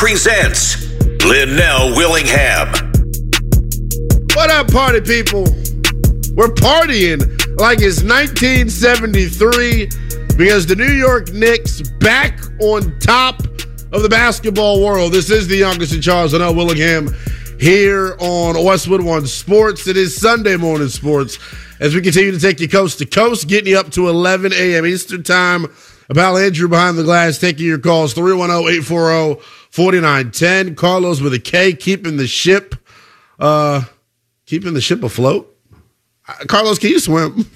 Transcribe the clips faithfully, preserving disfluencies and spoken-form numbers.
presents Linnell Willingham. What up, party people? We're partying like it's nineteen seventy-three because the New York Knicks back on top of the basketball world. This is the youngest in Charles, Linnell Willingham, here on Westwood One Sports. It is Sunday morning sports as we continue to take you coast to coast, getting you up to eleven a.m. Eastern time. About Andrew behind the glass, taking your calls, three one zero, eight four zero, four nine one zero. Carlos with a K, keeping the ship, uh, keeping the ship afloat. Uh, Carlos, can you swim?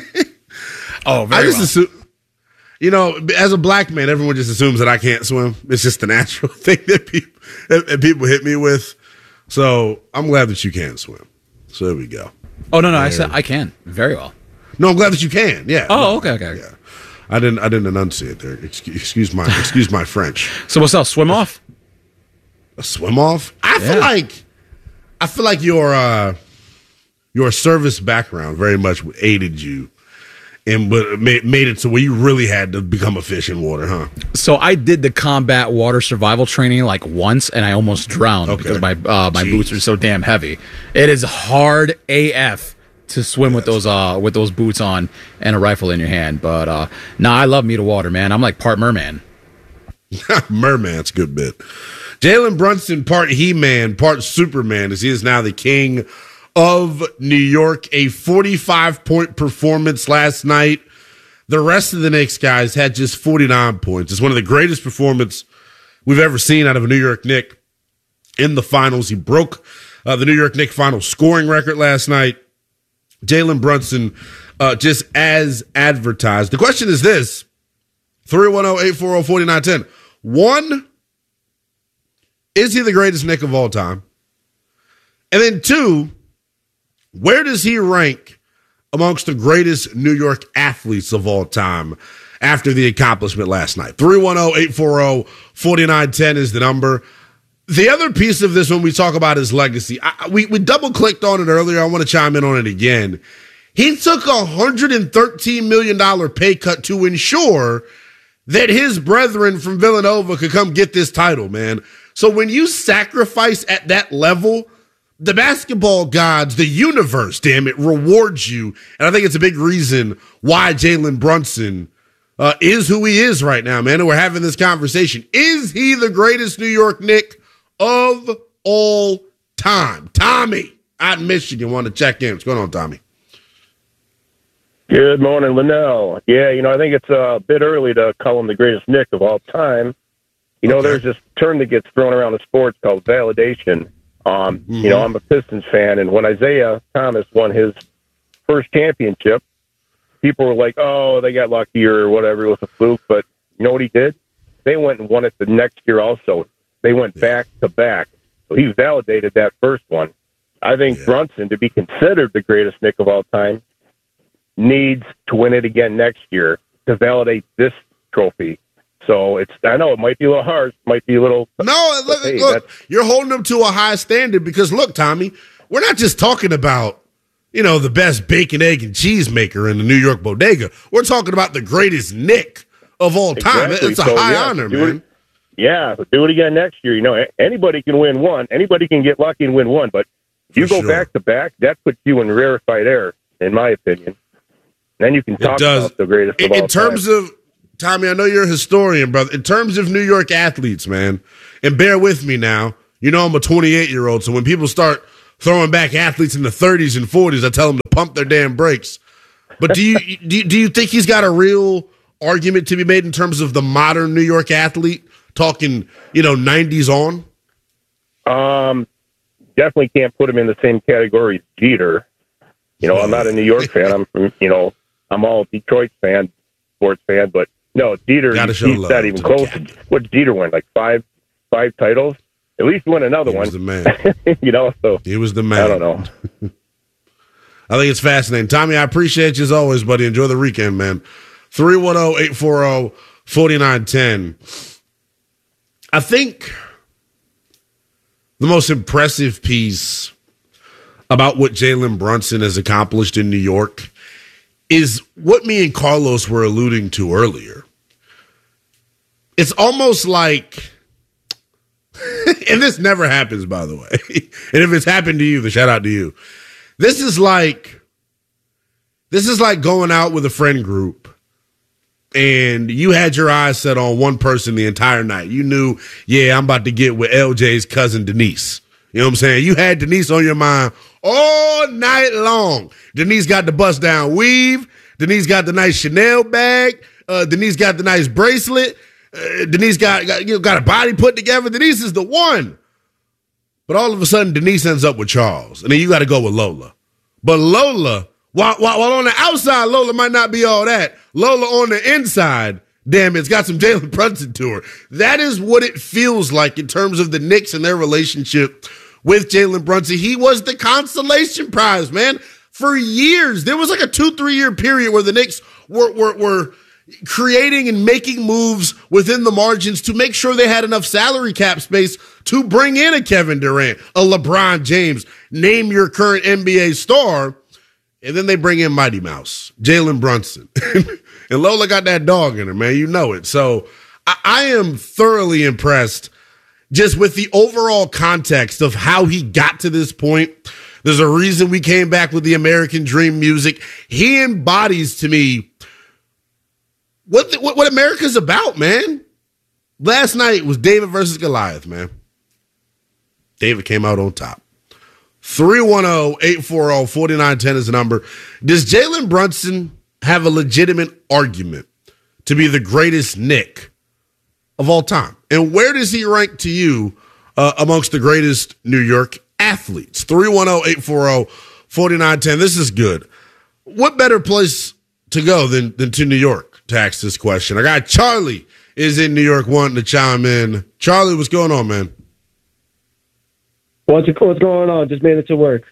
oh, very I just well. assume, you know, as a black man, everyone just assumes that I can't swim. It's just a natural thing that people, that, that people hit me with. So I'm glad that you can swim. So there we go. Oh, no, no, I said I can. Very well. No, I'm glad that you can. Yeah. Oh, no, okay, okay. Yeah. I didn't. I didn't enunciate there. Excuse, excuse my. Excuse my French. So what's up? Swim off? A swim off? I Yeah. feel like. I feel like your uh, your service background very much aided you, and but made, made it to where you really had to become a fish in water, huh? So I did the combat water survival training like once, and I almost drowned Okay. because my uh, my Jeez. boots are so damn heavy. It is hard A F to swim with those uh with those boots on and a rifle in your hand. But uh, nah, I love me to water, man. I'm like part merman. Merman's a good bit. Jalen Brunson, part He-Man, part Superman, as he is now the king of New York. A forty-five point performance last night. The rest of the Knicks guys had just forty-nine points. It's one of the greatest performances we've ever seen out of a New York Knick in the finals. He broke uh, the New York Knicks final scoring record last night. Jalen Brunson, uh, just as advertised. The question is this, three one zero, eight four zero, four nine one zero. One, is he the greatest Knick of all time? And then two, where does he rank amongst the greatest New York athletes of all time after the accomplishment last night? three one zero, eight four zero, four nine one zero is the number. The other piece of this when we talk about his legacy, I, we, we double-clicked on it earlier. I want to chime in on it again. He took a one hundred thirteen million dollars pay cut to ensure that his brethren from Villanova could come get this title, man. So when you sacrifice at that level, the basketball gods, the universe, damn it, rewards you. And I think it's a big reason why Jalen Brunson uh, is who he is right now, man. And we're having this conversation. Is he the greatest New York Knick of all time? Tommy out in Michigan wanted to check in. What's going on, Tommy? Good morning, Linnell. Yeah, you know, I think it's a bit early to call him the greatest Knick of all time. You know, Okay. there's this term that gets thrown around in sports called validation. Um, Mm-hmm. You know, I'm a Pistons fan, and when Isaiah Thomas won his first championship, people were like, oh, they got lucky or whatever, it was a fluke. But you know what he did? They went and won it the next year also. They went back to back. So he validated that first one. I think Yeah. Brunson, to be considered the greatest Knick of all time, needs to win it again next year to validate this trophy. So it's, I know it might be a little harsh, might be a little. No, look, hey, look, that's- you're holding him to a high standard because, look, Tommy, we're not just talking about, you know, the best bacon, egg, and cheese maker in the New York bodega. We're talking about the greatest Knick of all time. Exactly. It's a So, high yeah, honor, do man. it- Yeah, so do it again next year. You know, a- anybody can win one. Anybody can get lucky and win one. But if you For go sure. back to back, that puts you in rarefied air, in my opinion. Then you can talk does. about the greatest of In, all in terms time. of, Tommy, I know you're a historian, brother. In terms of New York athletes, man, and bear with me now, you know I'm a twenty-eight-year-old, so when people start throwing back athletes in the thirties and forties, I tell them to pump their damn brakes. But do you do you, do you think he's got a real argument to be made in terms of the modern New York athlete, talking, you know, nineties on? Um, definitely can't put him in the same category as Jeter. You know, I'm not a New York fan. I'm from, you know, I'm all Detroit fan, sports fan, but no, Jeter, Gotta he's show love not even to the close. cat. What Jeter win? Like five, five titles? At least win another He one. was the man. You know, so He was the man. I don't know. I think it's fascinating. Tommy, I appreciate you as always, buddy. Enjoy the weekend, man. three one zero, eight four zero, four nine one zero. I think the most impressive piece about what Jalen Brunson has accomplished in New York is what me and Carlos were alluding to earlier. It's almost like and this never happens, by the way. And if it's happened to you, then shout out to you. This is like, this is like going out with a friend group and you had your eyes set on one person the entire night. You knew, yeah, I'm about to get with L J's cousin Denise. You know what I'm saying? You had Denise on your mind all night long. Denise got the bust down weave. Denise got the nice Chanel bag. Uh, Denise got the nice bracelet. Uh, Denise got, got, you know, got a body put together. Denise is the one. But all of a sudden, Denise ends up with Charles. And then you got to go with Lola. But Lola, while, while, while on the outside, Lola might not be all that. Lola on the inside, damn, it's got some Jalen Brunson to her. That is what it feels like in terms of the Knicks and their relationship with Jalen Brunson. He was the consolation prize, man. For years, there was like a two, three-year period where the Knicks were, were, were creating and making moves within the margins to make sure they had enough salary cap space to bring in a Kevin Durant, a LeBron James, name your current N B A star, and then they bring in Mighty Mouse, Jalen Brunson. And Lola got that dog in her, man. You know it. So I, I am thoroughly impressed just with the overall context of how he got to this point. There's a reason we came back with the American Dream music. He embodies to me what, the, what, what America's about, man. Last night was David versus Goliath, man. David came out on top. three one zero, eight four zero, four nine one zero is the number. Does Jalen Brunson have a legitimate argument to be the greatest Knick of all time? And where does he rank to you uh, amongst the greatest New York athletes? three one zero, eight four zero, four nine one zero. This is good. What better place to go than, than to New York to ask this question? I got Charlie is in New York wanting to chime in. Charlie, what's going on, man? What's, what's going on? Just made it to work.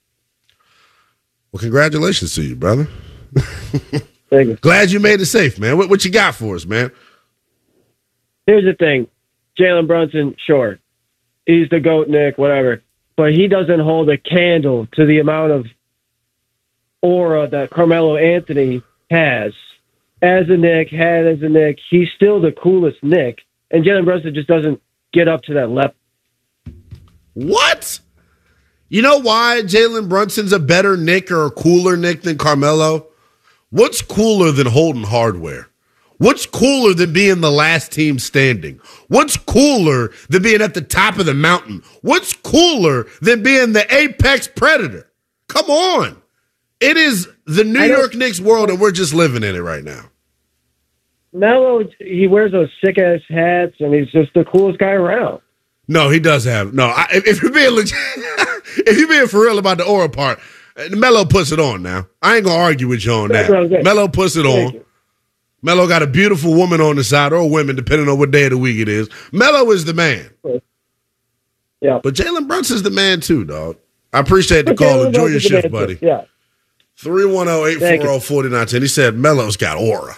Well, congratulations to you, brother. Thank you. Glad you made it safe, man. What, what you got for us, man? Here's the thing. Jalen Brunson, sure. He's the GOAT, Nick, whatever. But he doesn't hold a candle to the amount of aura that Carmelo Anthony has. As a Knick, had as a Knick, he's still the coolest Knick. And Jalen Brunson just doesn't get up to that level. What? You know why Jalen Brunson's a better Knick or a cooler Knick than Carmelo? What's cooler than holding hardware? What's cooler than being the last team standing? What's cooler than being at the top of the mountain? What's cooler than being the apex predator? Come on. It is the New York Knicks world, and we're just living in it right now. Melo, he wears those sick-ass hats, and he's just the coolest guy around. No, he does have. No, I, if you're being legit, if you're being for real about the aura part, Melo puts it on now. I ain't going to argue with you on that. Melo puts it on. Melo got a beautiful woman on the side, or women, depending on what day of the week it is. Melo is the man. Yeah. But Jalen Brunson's the man too, dog. I appreciate the call. Enjoy your shift, buddy. Too. Yeah. three one zero, eight four zero, four nine one zero. He said Melo's got aura.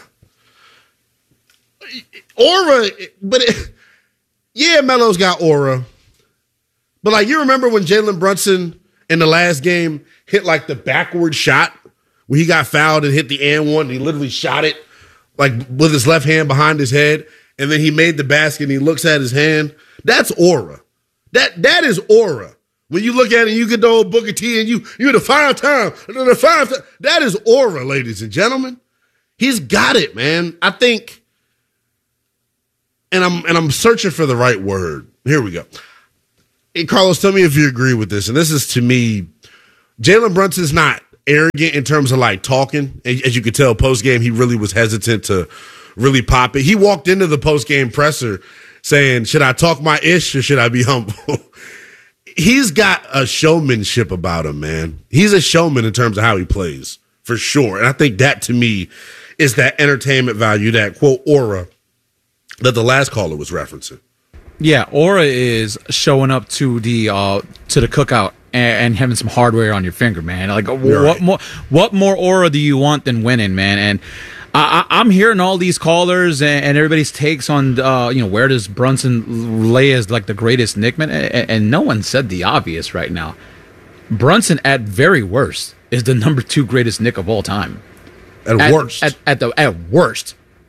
Aura, but it, yeah, Melo's got aura. But like, you remember when Jalen Brunson in the last game hit like the backward shot where he got fouled and hit the and one and he literally shot it like with his left hand behind his head, and then he made the basket and he looks at his hand? That's aura. That that is aura. When you look at it and you get the old Booker T and you you're the five time, the five time, that is aura, ladies and gentlemen. He's got it, man. I think, and I'm and I'm searching for the right word. Here we go. Hey, Carlos, tell me if you agree with this. And this is, to me, Jalen Brunson's not arrogant in terms of like talking. As you could tell, post game, he really was hesitant to really pop it. He walked into the post game presser saying, "Should I talk my ish or should I be humble?" He's got a showmanship about him, man. He's a showman in terms of how he plays, for sure. And I think that, to me, is that entertainment value, that, quote, aura that the last caller was referencing. Yeah, aura is showing up to the uh, to the cookout and, and having some hardware on your finger, man. Like, You're what right. more what more aura do you want than winning, man? And I, I, I'm hearing all these callers and, and everybody's takes on, uh, you know, where does Brunson lay as like the greatest Knick, man? And, and no one said the obvious right now. Brunson, at very worst, is the number two greatest Knick of all time. At, At worst. at, at the at worst.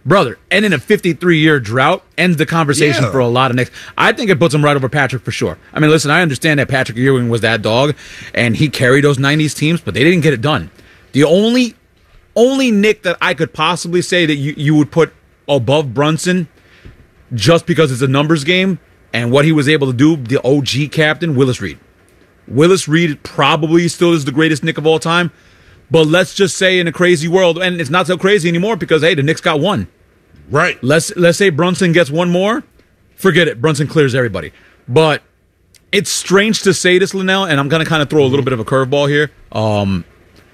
brother, and in a fifty-three year drought ends the conversation Yeah. for a lot of Knicks. I think it puts him right over Patrick for sure. I mean, listen, I understand that Patrick Ewing was that dog, and he carried those nineties teams, but they didn't get it done. The only only Nick that I could possibly say that you, you would put above Brunson, just because it's a numbers game and what he was able to do, the O G captain, Willis Reed. Willis Reed probably still is the greatest Knick of all time. But let's just say in a crazy world, and it's not so crazy anymore because, hey, the Knicks got one. Right. Let's let's say Brunson gets one more. Forget it. Brunson clears everybody. But it's strange to say this, Linnell, and I'm going to kind of throw a little bit of a curveball here. Um,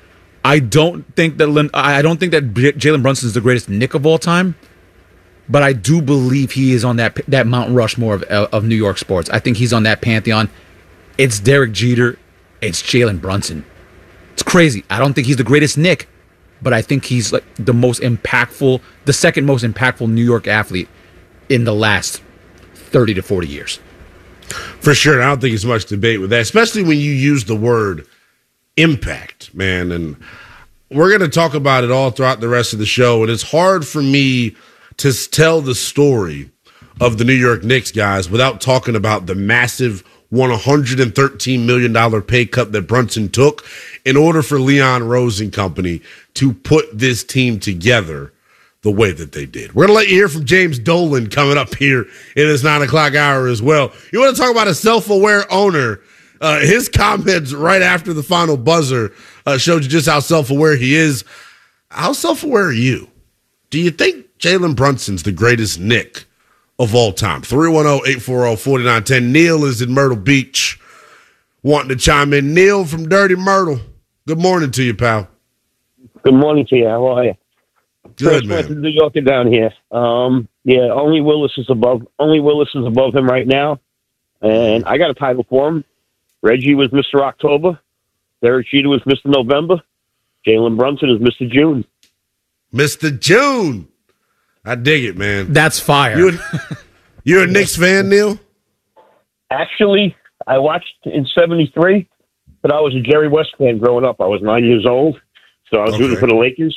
I don't think that Lin, I don't think that J- Jalen Brunson is the greatest Knick of all time, but I do believe he is on that that Mount Rushmore of, of New York sports. I think he's on that pantheon. It's Derek Jeter. It's Jalen Brunson. It's crazy. I don't think he's the greatest Knick, but I think he's like the most impactful, the second most impactful New York athlete in the last thirty to forty years. For sure. I don't think there's much debate with that, especially when you use the word impact, man. And we're going to talk about it all throughout the rest of the show. And it's hard for me to tell the story of the New York Knicks, guys, without talking about the massive one hundred thirteen million dollars pay cut that Brunson took in order for Leon Rose and company to put this team together the way that they did. We're going to let you hear from James Dolan coming up here in this nine o'clock hour as well. You want to talk about a self-aware owner? Uh, his comments right after the final buzzer uh, showed you just how self-aware he is. How self-aware are you? Do you think Jalen Brunson's the greatest Knick of all time? three one zero, eight four zero, four nine one zero. Neil is in Myrtle Beach wanting to chime in. Neil from Dirty Myrtle. Good morning to you, pal. Good morning to you. How are you? Good, First went to man. New York and down here. Um, yeah, only Willis is above. Only Willis is above him right now, and I got a title for him. Reggie was Mister October. Derek Jeter was Mister November. Jalen Brunson is Mister June. Mister June. I dig it, man. That's fire. You a, you a Knicks fan, Neil? Actually, I watched in seventy-three, but I was a Jerry West fan growing up. I was nine years old, so I was Okay. rooting for the Lakers.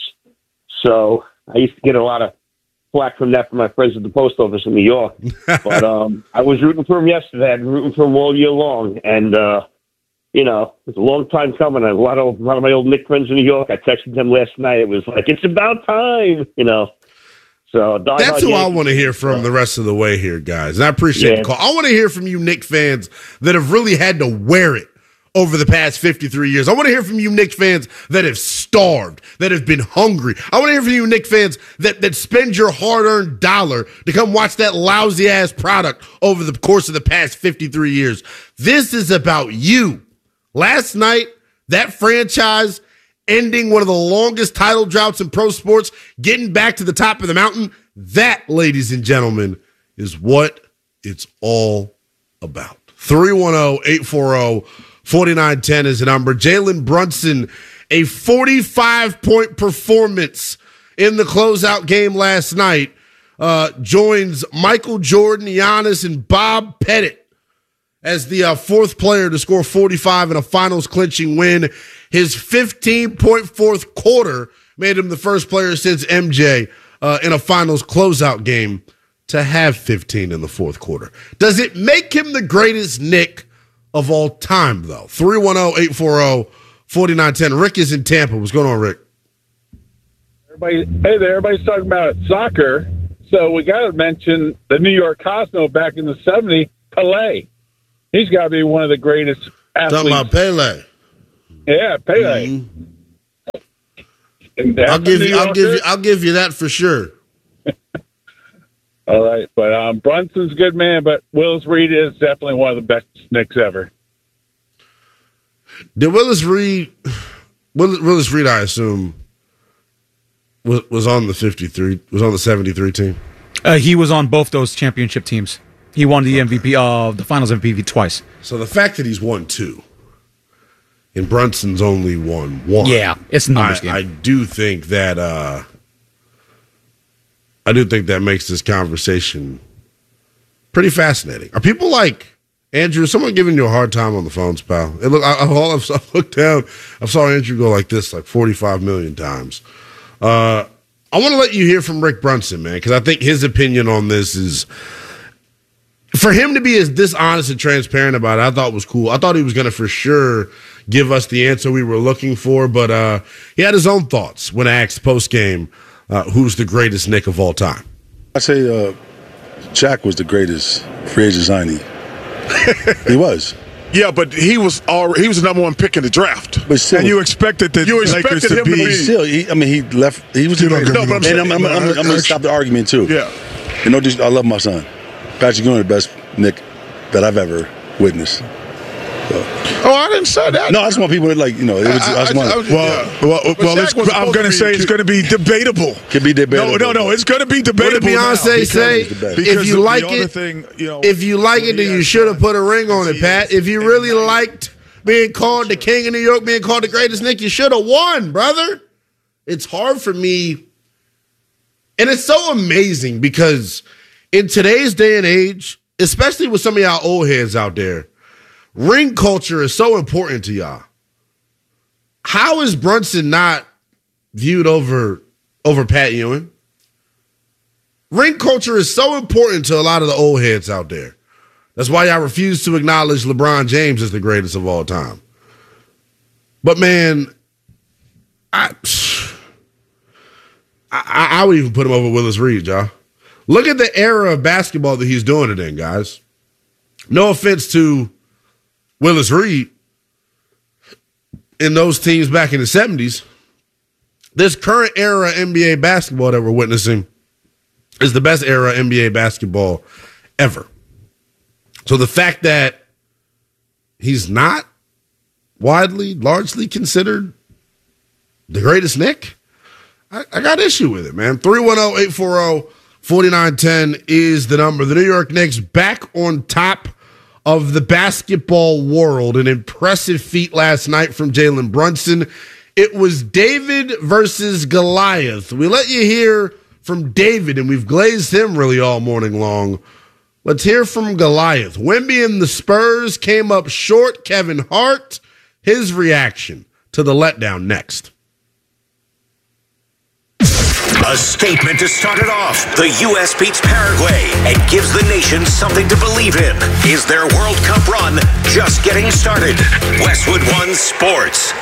So I used to get a lot of flack from that from my friends at the post office in New York. But um, I was rooting for him yesterday. I've been rooting for him all year long. And, uh, you know, it's a long time coming. A lot of a lot of my old Knick friends in New York, I texted them last night. It was like, it's about time, you know. So That's who I want to hear from the rest of the way here, guys. And I appreciate Yeah. the call. I want to hear from you Knicks fans that have really had to wear it over the past fifty-three years. I want to hear from you Knicks fans that have starved, that have been hungry. I want to hear from you Knicks fans that, that spend your hard-earned dollar to come watch that lousy-ass product over the course of the past fifty-three years. This is about you. Last night, that franchise ending one of the longest title droughts in pro sports, getting back to the top of the mountain, that, ladies and gentlemen, is what it's all about. three one zero, eight four zero, four nine one zero is the number. Jalen Brunson, a forty-five point performance in the closeout game last night, uh, joins Michael Jordan, Giannis, and Bob Pettit as the uh, fourth player to score forty-five in a finals-clinching win. His fifteen point fourth quarter made him the first player since M J uh, in a finals closeout game to have fifteen in the fourth quarter. Does it make him the greatest Knick of all time, though? three one zero, eight four zero, four nine one zero. Rick is in Tampa. What's going on, Rick? Everybody, hey there, everybody's talking about soccer, so we got to mention the New York Cosmo back in the seventies, Pelé. He's got to be one of the greatest athletes. Talking about Pele. Yeah, Pelé. Mm-hmm. And that's I'll give a New you. I'll give Yorker. you. I'll give you that for sure. All right, but um, Brunson's a good man, but Willis Reed is definitely one of the best Knicks ever. Did Willis Reed? Willis, Willis Reed, I assume, was, was on the fifty-three. Was on the seventy-three team. Uh, he was on both those championship teams. He won the M V P, uh, the Finals M V P twice. So the fact that he's won two, and Brunson's only won one. Yeah, it's a numbers I, game. I do think that. Uh, I do think that makes this conversation pretty fascinating. Are people like Andrew? Is someone giving you a hard time on the phones, pal? It look, I, I, all I've, I looked down. I saw Andrew go like this like forty-five million times. Uh, I want to let you hear from Rick Brunson, man, because I think his opinion on this is, for him to be as dishonest and transparent about it, I thought was cool. I thought he was going to for sure give us the answer we were looking for, but uh, he had his own thoughts when asked post-game uh, who's the greatest Knick of all time. I say uh, Shaq was the greatest free agent signee. He was. Yeah, but he was already, he was the number one pick in the draft. But still, and you expected the you Lakers expected to him be. to be still, he, I mean, he left. He was the greatest. No, but I'm, saying, I'm, I'm, I'm, I'm, I'm going to stop the argument too. Yeah. You know, I love my son. Patrick Ewing, the best Knick that I've ever witnessed. So. Oh, I didn't say that. No, I just want people to, like, you know, it was, I, I, I just want. I, I, well, yeah. well, well, well it's, I'm going to say it's going to be debatable. Could be debatable. No, no, no, it's going to be debatable. What did Beyonce say? If you like it, thing, you know, if you like it, then you should have put a ring on it, Pat. If you really liked being called the king of New York, being called the greatest Knick, you should have won, brother. It's hard for me, and it's so amazing because in today's day and age, especially with some of y'all old heads out there, ring culture is so important to y'all. How is Brunson not viewed over over Pat Ewing? Ring culture is so important to a lot of the old heads out there. That's why y'all refuse to acknowledge LeBron James as the greatest of all time. But man, I I, I would even put him over Willis Reed, y'all. Look at the era of basketball that he's doing it in, guys. No offense to Willis Reed in those teams back in the seventies. This current era N B A basketball that we're witnessing is the best era N B A basketball ever. So the fact that he's not widely, largely considered the greatest Knick, I, I got issue with it, man. three one zero, eight four zero, four nine one zero is the number. The New York Knicks back on top of the basketball world. An impressive feat last night from Jalen Brunson. It was David versus Goliath. We let you hear from David, and we've glazed him really all morning long. Let's hear from Goliath. Wemby and the Spurs came up short. Kevin Hart, his reaction to the letdown next. A statement to start it off. The U S beats Paraguay and gives the nation something to believe in. Is their World Cup run just getting started? Westwood One Sports.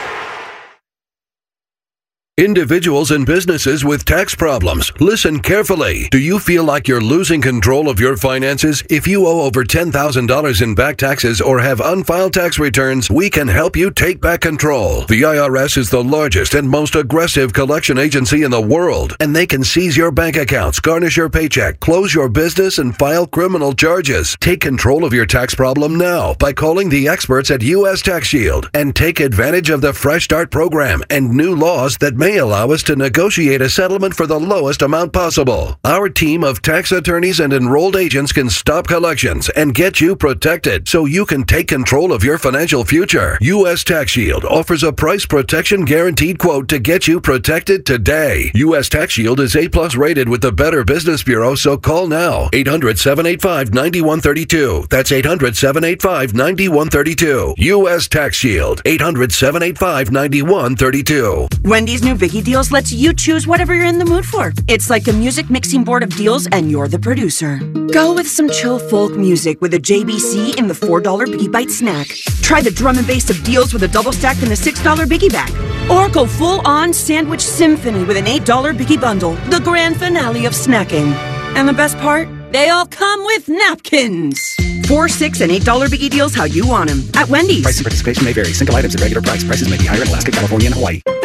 Individuals and businesses with tax problems, listen carefully. Do you feel like you're losing control of your finances? If you owe over ten thousand dollars in back taxes or have unfiled tax returns, we can help you take back control. The I R S is the largest and most aggressive collection agency in the world, and they can seize your bank accounts, garnish your paycheck, close your business, and file criminal charges. Take control of your tax problem now by calling the experts at U S Tax Shield and take advantage of the Fresh Start program and new laws that may allow us to negotiate a settlement for the lowest amount possible. Our team of tax attorneys and enrolled agents can stop collections and get you protected so you can take control of your financial future. U S Tax Shield offers a price protection guaranteed quote to get you protected today. U S Tax Shield is A plus rated with the Better Business Bureau, so call now. eight hundred, seven eight five, nine one three two. That's eight hundred, seven eight five, nine one three two. U S Tax Shield. eight hundred, seven eight five, nine one three two. Wendy's new Vicky Deals lets you choose whatever you're in the mood for. It's like a music mixing board of deals, and you're the producer. Go with some chill folk music with a J B C in the four dollar Biggie Bite snack. Try the drum and bass of deals with a double stack in the six dollar Biggie Bag. Or go full-on sandwich symphony with an eight dollar Biggie Bundle, the grand finale of snacking. And the best part? They all come with napkins. Four, six, and eight dollar Biggie Deals how you want them. At Wendy's. Price and participation may vary. Single items at regular price. Prices may be higher in Alaska, California, and Hawaii.